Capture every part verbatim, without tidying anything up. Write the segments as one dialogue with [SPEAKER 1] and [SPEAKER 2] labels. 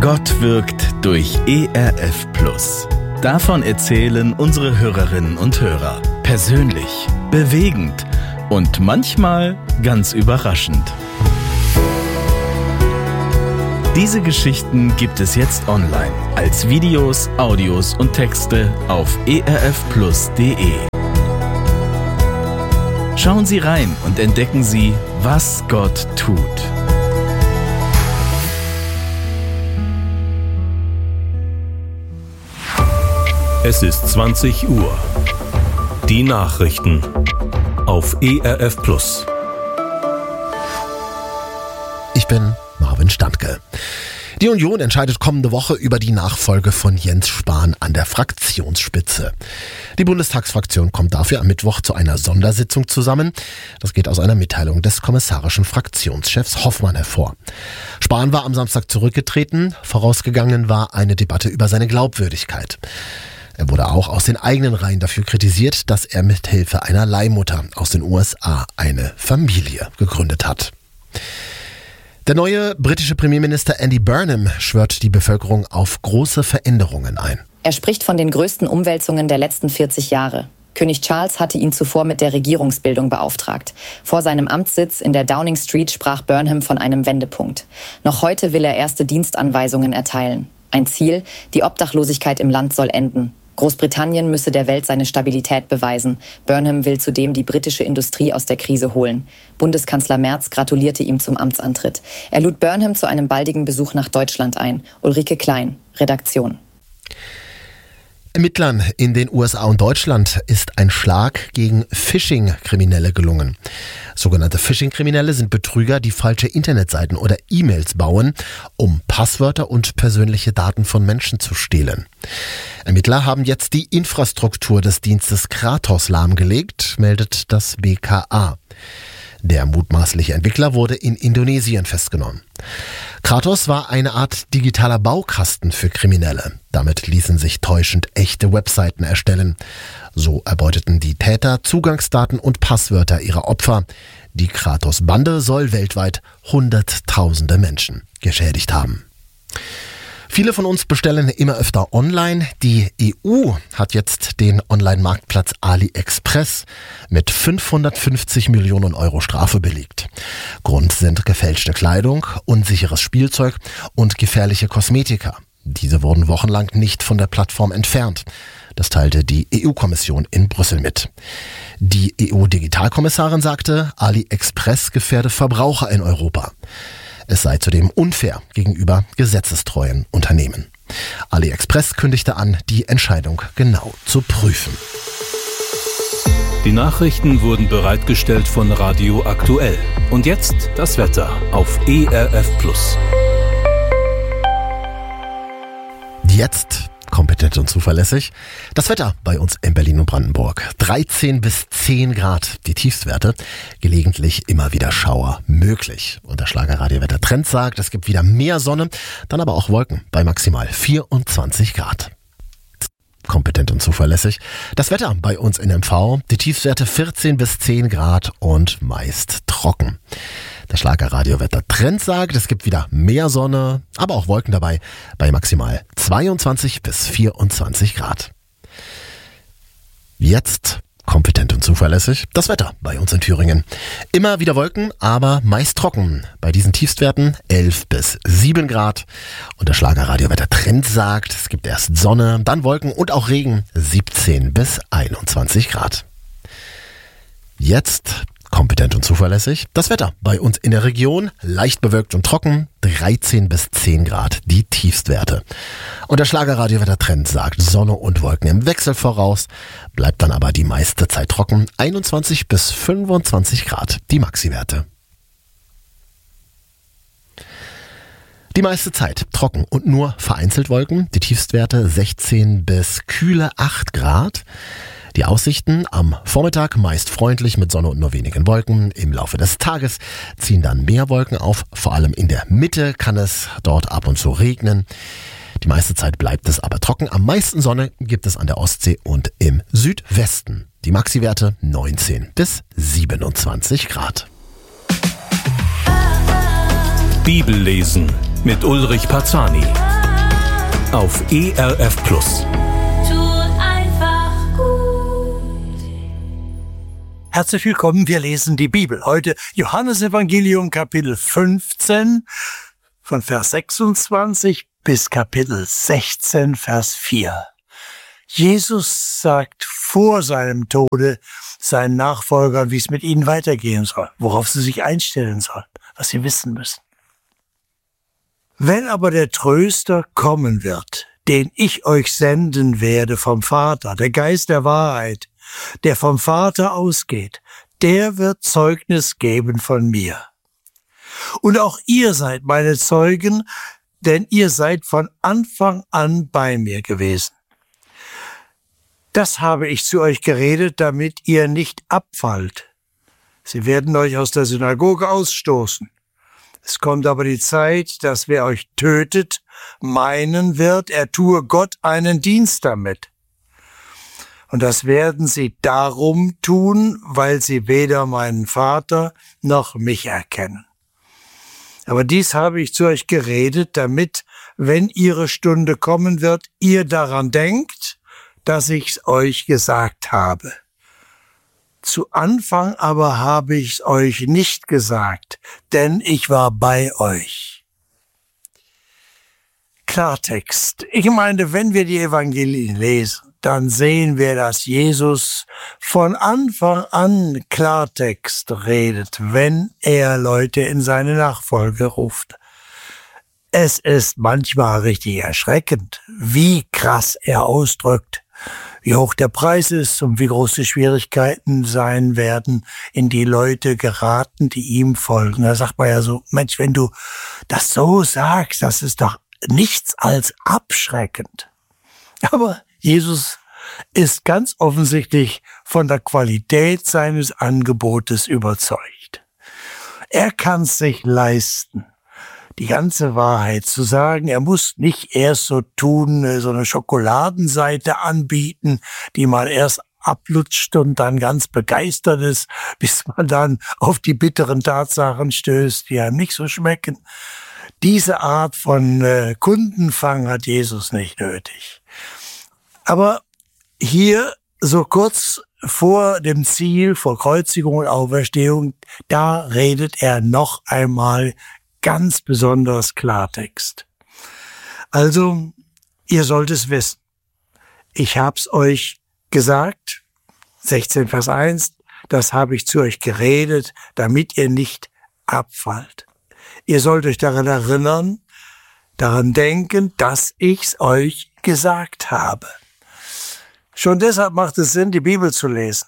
[SPEAKER 1] Gott wirkt durch E R F Plus. Davon erzählen unsere Hörerinnen und Hörer. Persönlich, bewegend und manchmal ganz überraschend. Diese Geschichten gibt es jetzt online als Videos, Audios und Texte auf e r f plus punkt d e. Schauen Sie rein und entdecken Sie, was Gott tut.
[SPEAKER 2] Es ist zwanzig Uhr. Die Nachrichten auf E R F Plus.
[SPEAKER 3] Ich bin Marvin Standke. Die Union entscheidet kommende Woche über die Nachfolge von Jens Spahn an der Fraktionsspitze. Die Bundestagsfraktion kommt dafür am Mittwoch zu einer Sondersitzung zusammen. Das geht aus einer Mitteilung des kommissarischen Fraktionschefs Hoffmann hervor. Spahn war am Samstag zurückgetreten. Vorausgegangen war eine Debatte über seine Glaubwürdigkeit. Er wurde auch aus den eigenen Reihen dafür kritisiert, dass er mit Hilfe einer Leihmutter aus den U S A eine Familie gegründet hat. Der neue britische Premierminister Andy Burnham schwört die Bevölkerung auf große Veränderungen ein.
[SPEAKER 4] Er spricht von den größten Umwälzungen der letzten vierzig Jahre. König Charles hatte ihn zuvor mit der Regierungsbildung beauftragt. Vor seinem Amtssitz in der Downing Street sprach Burnham von einem Wendepunkt. Noch heute will er erste Dienstanweisungen erteilen. Ein Ziel: die Obdachlosigkeit im Land soll enden. Großbritannien müsse der Welt seine Stabilität beweisen. Burnham will zudem die britische Industrie aus der Krise holen. Bundeskanzler Merz gratulierte ihm zum Amtsantritt. Er lud Burnham zu einem baldigen Besuch nach Deutschland ein. Ulrike Klein, Redaktion.
[SPEAKER 3] Ermittlern in den U S A und Deutschland ist ein Schlag gegen Phishing-Kriminelle gelungen. Sogenannte Phishing-Kriminelle sind Betrüger, die falsche Internetseiten oder E-Mails bauen, um Passwörter und persönliche Daten von Menschen zu stehlen. Ermittler haben jetzt die Infrastruktur des Dienstes Kratos lahmgelegt, meldet das B K A. Der mutmaßliche Entwickler wurde in Indonesien festgenommen. Kratos war eine Art digitaler Baukasten für Kriminelle. Damit ließen sich täuschend echte Webseiten erstellen. So erbeuteten die Täter Zugangsdaten und Passwörter ihrer Opfer. Die Kratos-Bande soll weltweit Hunderttausende Menschen geschädigt haben. Viele von uns bestellen immer öfter online. Die E U hat jetzt den Online-Marktplatz AliExpress mit fünfhundertfünfzig Millionen Euro Strafe belegt. Grund sind gefälschte Kleidung, unsicheres Spielzeug und gefährliche Kosmetika. Diese wurden wochenlang nicht von der Plattform entfernt. Das teilte die E U-Kommission in Brüssel mit. Die E U-Digitalkommissarin sagte, AliExpress gefährde Verbraucher in Europa. Es sei zudem unfair gegenüber gesetzestreuen Unternehmen. AliExpress kündigte an, die Entscheidung genau zu prüfen.
[SPEAKER 2] Die Nachrichten wurden bereitgestellt von Radio Aktuell. Und jetzt das Wetter auf E R F Plus.
[SPEAKER 3] Jetzt kompetent und zuverlässig. Das Wetter bei uns in Berlin und Brandenburg. dreizehn bis zehn Grad die Tiefstwerte. Gelegentlich immer wieder Schauer möglich. Und der Schlagerradiowetter Trend sagt, es gibt wieder mehr Sonne, dann aber auch Wolken bei maximal vierundzwanzig Grad. Kompetent und zuverlässig. Das Wetter bei uns in M V. Die Tiefstwerte vierzehn bis zehn Grad und meist trocken. Der Schlagerradiowetter Trend sagt, es gibt wieder mehr Sonne, aber auch Wolken dabei bei maximal zweiundzwanzig bis vierundzwanzig Grad. Jetzt kompetent und zuverlässig das Wetter bei uns in Thüringen. Immer wieder Wolken, aber meist trocken. Bei diesen Tiefstwerten elf bis sieben Grad. Und der Schlagerradiowetter Trend sagt, es gibt erst Sonne, dann Wolken und auch Regen, siebzehn bis einundzwanzig Grad. Jetzt kompetent und zuverlässig das Wetter bei uns in der Region. Leicht bewölkt und trocken, dreizehn bis zehn Grad die Tiefstwerte. Und der Schlagerradiowetter-Trend sagt Sonne und Wolken im Wechsel voraus, bleibt dann aber die meiste Zeit trocken, einundzwanzig bis fünfundzwanzig Grad die Maxiwerte. Die meiste Zeit trocken und nur vereinzelt Wolken, die Tiefstwerte sechzehn bis kühle acht Grad. Die Aussichten am Vormittag meist freundlich mit Sonne und nur wenigen Wolken. Im Laufe des Tages ziehen dann mehr Wolken auf. Vor allem in der Mitte kann es dort ab und zu regnen. Die meiste Zeit bleibt es aber trocken. Am meisten Sonne gibt es an der Ostsee und im Südwesten. Die Maxiwerte neunzehn bis siebenundzwanzig Grad.
[SPEAKER 2] Bibellesen mit Ulrich Parzani. auf E R F Plus.
[SPEAKER 5] Herzlich willkommen, wir lesen die Bibel. Heute Johannesevangelium Kapitel fünfzehn von Vers sechsundzwanzig bis Kapitel sechzehn, Vers vier. Jesus sagt vor seinem Tode seinen Nachfolgern, wie es mit ihnen weitergehen soll, worauf sie sich einstellen sollen, was sie wissen müssen. Wenn aber der Tröster kommen wird, den ich euch senden werde vom Vater, der Geist der Wahrheit, der vom Vater ausgeht, der wird Zeugnis geben von mir. Und auch ihr seid meine Zeugen, denn ihr seid von Anfang an bei mir gewesen. Das habe ich zu euch geredet, damit ihr nicht abfallt. Sie werden euch aus der Synagoge ausstoßen. Es kommt aber die Zeit, dass wer euch tötet, meinen wird, er tue Gott einen Dienst damit. Und das werden sie darum tun, weil sie weder meinen Vater noch mich erkennen. Aber dies habe ich zu euch geredet, damit, wenn ihre Stunde kommen wird, ihr daran denkt, dass ich's euch gesagt habe. Zu Anfang aber habe ich's euch nicht gesagt, denn ich war bei euch. Klartext. Ich meine, wenn wir die Evangelien lesen, dann sehen wir, dass Jesus von Anfang an Klartext redet, wenn er Leute in seine Nachfolge ruft. Es ist manchmal richtig erschreckend, wie krass er ausdrückt, wie hoch der Preis ist und wie groß die Schwierigkeiten sein werden, in die Leute geraten, die ihm folgen. Da sagt man ja so, Mensch, wenn du das so sagst, das ist doch nichts als abschreckend. Aber Jesus ist ganz offensichtlich von der Qualität seines Angebotes überzeugt. Er kann es sich leisten, die ganze Wahrheit zu sagen. Er muss nicht erst so tun, so eine Schokoladenseite anbieten, die man erst ablutscht und dann ganz begeistert ist, bis man dann auf die bitteren Tatsachen stößt, die einem nicht so schmecken. Diese Art von äh, Kundenfang hat Jesus nicht nötig. Aber hier, so kurz vor dem Ziel, vor Kreuzigung und Auferstehung, da redet er noch einmal ganz besonders Klartext. Also, ihr sollt es wissen. Ich hab's euch gesagt, sechzehn Vers eins, das habe ich zu euch geredet, damit ihr nicht abfallt. Ihr sollt euch daran erinnern, daran denken, dass ich's euch gesagt habe. Schon deshalb macht es Sinn, die Bibel zu lesen.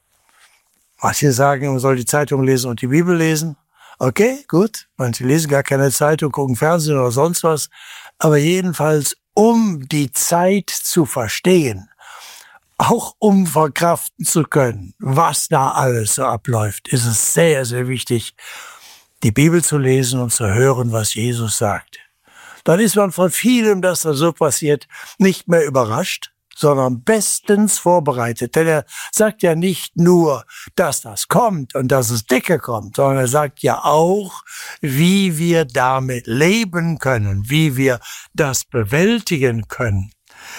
[SPEAKER 5] Manche sagen, man soll die Zeitung lesen und die Bibel lesen. Okay, gut. Manche lesen gar keine Zeitung, gucken Fernsehen oder sonst was. Aber jedenfalls, um die Zeit zu verstehen, auch um verkraften zu können, was da alles so abläuft, ist es sehr, sehr wichtig, die Bibel zu lesen und zu hören, was Jesus sagt. Dann ist man von vielem, das da so passiert, nicht mehr überrascht, sondern bestens vorbereitet. Denn er sagt ja nicht nur, dass das kommt und dass es dicke kommt, sondern er sagt ja auch, wie wir damit leben können, wie wir das bewältigen können.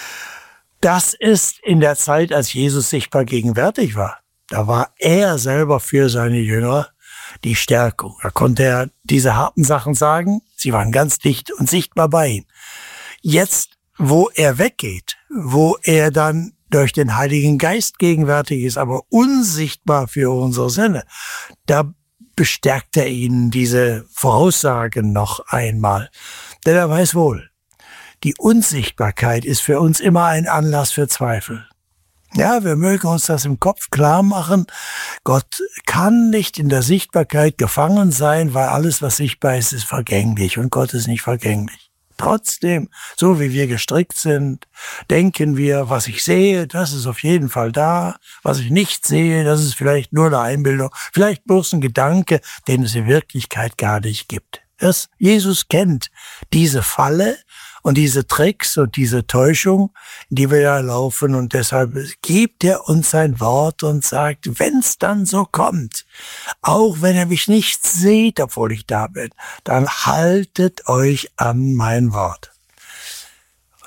[SPEAKER 5] Das ist in der Zeit, als Jesus sichtbar gegenwärtig war. Da war er selber für seine Jünger die Stärkung. Da konnte er diese harten Sachen sagen. Sie waren ganz dicht und sichtbar bei ihm. Jetzt, wo er weggeht, wo er dann durch den Heiligen Geist gegenwärtig ist, aber unsichtbar für unsere Sinne, da bestärkt er ihnen diese Voraussagen noch einmal. Denn er weiß wohl, die Unsichtbarkeit ist für uns immer ein Anlass für Zweifel. Ja, wir mögen uns das im Kopf klar machen. Gott kann nicht in der Sichtbarkeit gefangen sein, weil alles, was sichtbar ist, ist vergänglich und Gott ist nicht vergänglich. Trotzdem, so wie wir gestrickt sind, denken wir, was ich sehe, das ist auf jeden Fall da. Was ich nicht sehe, das ist vielleicht nur eine Einbildung, vielleicht bloß ein Gedanke, den es in Wirklichkeit gar nicht gibt. Das, Jesus kennt diese Falle und diese Tricks und diese Täuschung, in die wir ja laufen, und deshalb gibt er uns sein Wort und sagt, wenn's dann so kommt, auch wenn ihr mich nicht seht, obwohl ich da bin, dann haltet euch an mein Wort.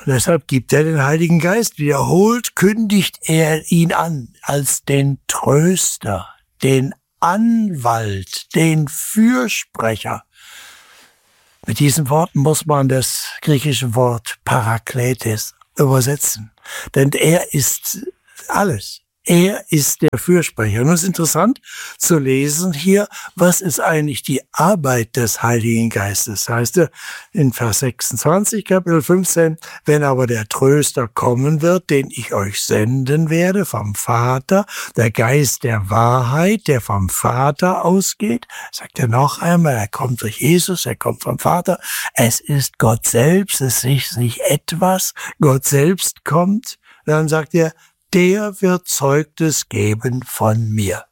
[SPEAKER 5] Und deshalb gibt er den Heiligen Geist. Wiederholt kündigt er ihn an als den Tröster, den Anwalt, den Fürsprecher. Mit diesen Worten muss man das griechische Wort Parakletes übersetzen. Denn er ist alles. Er ist der Fürsprecher. Und es ist interessant zu lesen hier, was ist eigentlich die Arbeit des Heiligen Geistes. Heißt er in Vers sechsundzwanzig, Kapitel fünfzehn, wenn aber der Tröster kommen wird, den ich euch senden werde vom Vater, der Geist der Wahrheit, der vom Vater ausgeht, sagt er noch einmal, er kommt durch Jesus, er kommt vom Vater. Es ist Gott selbst, es ist nicht etwas, Gott selbst kommt. Dann sagt er, der wird Zeugnis geben von mir.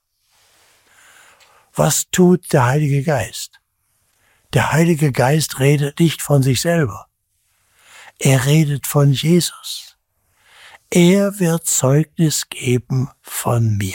[SPEAKER 5] Was tut der Heilige Geist? Der Heilige Geist redet nicht von sich selber. Er redet von Jesus. Er wird Zeugnis geben von mir.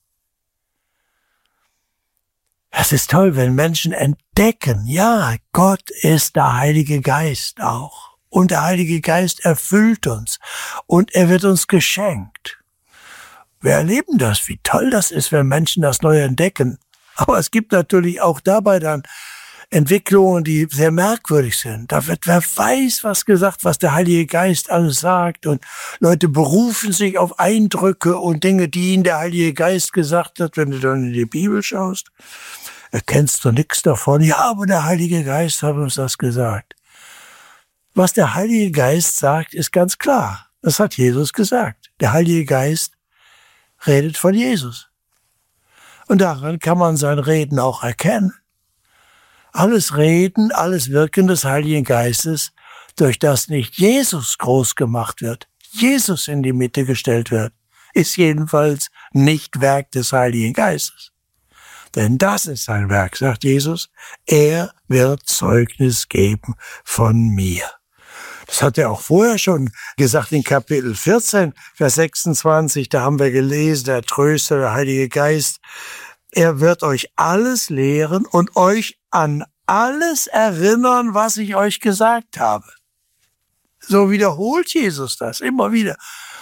[SPEAKER 5] Es ist toll, wenn Menschen entdecken, ja, Gott ist der Heilige Geist auch. Und der Heilige Geist erfüllt uns und er wird uns geschenkt. Wir erleben das, wie toll das ist, wenn Menschen das neu entdecken. Aber es gibt natürlich auch dabei dann Entwicklungen, die sehr merkwürdig sind. Da wird wer weiß, was gesagt, was der Heilige Geist alles sagt. Und Leute berufen sich auf Eindrücke und Dinge, die ihnen der Heilige Geist gesagt hat. Wenn du dann in die Bibel schaust, erkennst du nichts davon. Ja, aber der Heilige Geist hat uns das gesagt. Was der Heilige Geist sagt, ist ganz klar. Das hat Jesus gesagt. Der Heilige Geist redet von Jesus. Und daran kann man sein Reden auch erkennen. Alles Reden, alles Wirken des Heiligen Geistes, durch das nicht Jesus groß gemacht wird, Jesus in die Mitte gestellt wird, ist jedenfalls nicht Werk des Heiligen Geistes. Denn das ist sein Werk, sagt Jesus. Er wird Zeugnis geben von mir. Das hat er auch vorher schon gesagt in Kapitel vierzehn, Vers sechsundzwanzig. Da haben wir gelesen, der Tröster, der Heilige Geist, er wird euch alles lehren und euch an alles erinnern, was ich euch gesagt habe. So wiederholt Jesus das immer wieder.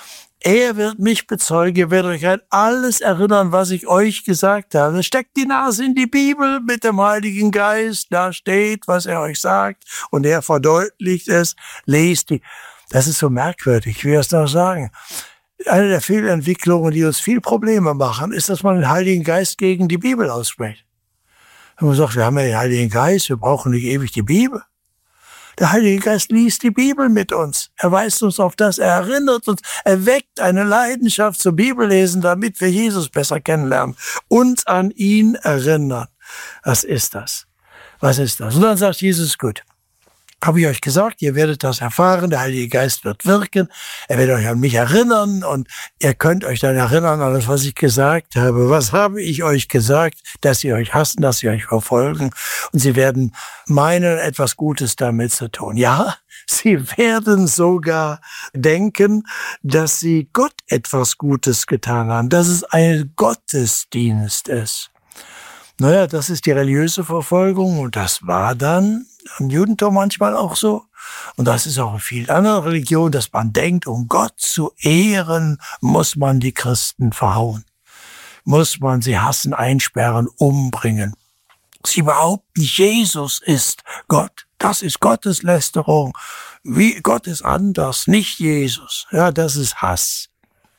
[SPEAKER 5] Er wird mich bezeugen, er wird euch an alles erinnern, was ich euch gesagt habe. Steckt die Nase in die Bibel mit dem Heiligen Geist, da steht, was er euch sagt und er verdeutlicht es, lest die. Das ist so merkwürdig, ich will es noch sagen. Eine der Fehlentwicklungen, die uns viel Probleme machen, ist, dass man den Heiligen Geist gegen die Bibel ausspricht. Wenn man sagt, wir haben ja den Heiligen Geist, wir brauchen nicht ewig die Bibel. Der Heilige Geist liest die Bibel mit uns. Er weist uns auf das, er erinnert uns, er weckt eine Leidenschaft zum Bibellesen, damit wir Jesus besser kennenlernen. Uns an ihn erinnern. Was ist das? Was ist das? Und dann sagt Jesus, gut, habe ich euch gesagt, ihr werdet das erfahren, der Heilige Geist wird wirken, er wird euch an mich erinnern und ihr könnt euch dann erinnern an das, was ich gesagt habe. Was habe ich euch gesagt? Dass sie euch hassen, dass sie euch verfolgen und sie werden meinen, etwas Gutes damit zu tun. Ja, sie werden sogar denken, dass sie Gott etwas Gutes getan haben, dass es ein Gottesdienst ist. Naja, das ist die religiöse Verfolgung und das war dann im Judentum manchmal auch so. Und das ist auch in vielen anderen Religionen, dass man denkt, um Gott zu ehren, muss man die Christen verhauen. Muss man sie hassen, einsperren, umbringen. Sie behaupten, Jesus ist Gott. Das ist Gotteslästerung. Wie, Gott ist anders, nicht Jesus. Ja, das ist Hass.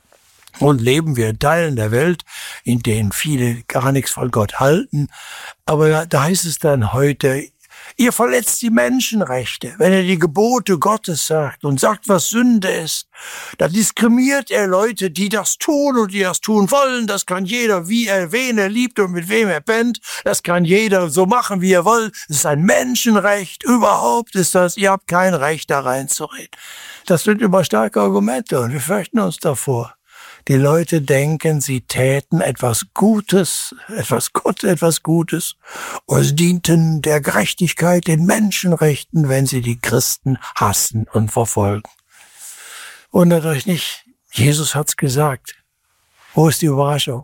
[SPEAKER 5] Und leben wir in Teilen der Welt, in denen viele gar nichts von Gott halten. Aber da heißt es dann heute, ihr verletzt die Menschenrechte. Wenn ihr die Gebote Gottes sagt und sagt, was Sünde ist, da diskriminiert er Leute, die das tun und die das tun wollen. Das kann jeder, wie er, wen er liebt und mit wem er pennt. Das kann jeder so machen, wie er will. Es ist ein Menschenrecht. Überhaupt ist das, ihr habt kein Recht, da reinzureden. Das sind immer starke Argumente und wir fürchten uns davor. Die Leute denken, sie täten etwas Gutes, etwas Gott, etwas Gutes und sie dienten der Gerechtigkeit, den Menschenrechten, wenn sie die Christen hassen und verfolgen. Wundert euch nicht, Jesus hat's gesagt. Wo ist die Überraschung?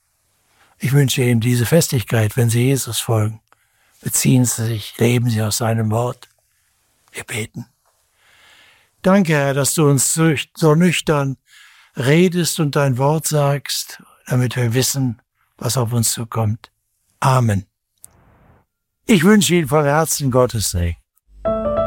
[SPEAKER 5] Ich wünsche Ihnen diese Festigkeit, wenn Sie Jesus folgen. Beziehen Sie sich, leben Sie aus seinem Wort. Wir beten. Danke, Herr, dass du uns so nüchtern redest und dein Wort sagst, damit wir wissen, was auf uns zukommt. Amen. Ich wünsche Ihnen von Herzen Gottes Segen.